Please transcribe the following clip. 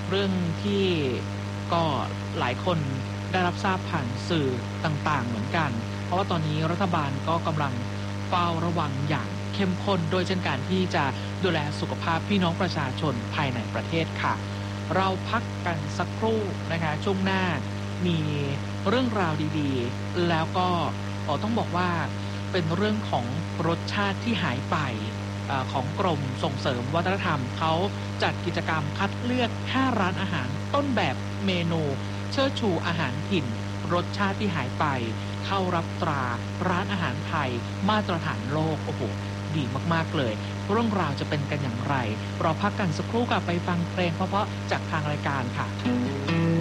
เรื่องที่ก็หลายคนได้รับทราบผ่านสื่อต่างๆเหมือนกันเพราะว่าตอนนี้รัฐบาลก็กำลังเฝ้าระวังอย่างเข้มข้นโดยเช่นการที่จะดูแลสุขภาพพี่น้องประชาชนภายในประเทศค่ะเราพักกันสักครู่นะคะช่วงหน้ามีเรื่องราวดีๆแล้วก็ต้องบอกว่าเป็นเรื่องของรสชาติที่หายไปของกรมส่งเสริมวัฒนธรรมเขาจัดกิจกรรมคัดเลือก5ร้านอาหารต้นแบบเมนูเชิดชูอาหารถิ่นรสชาติที่หายไปเข้ารับตราร้านอาหารไทยมาตรฐานโลกโอ้โหดีมากๆเลยเรื่องราวจะเป็นกันอย่างไรเราพักกันสักครู่กลับไปฟังเพลงเพราะๆจากทางรายการค่ะ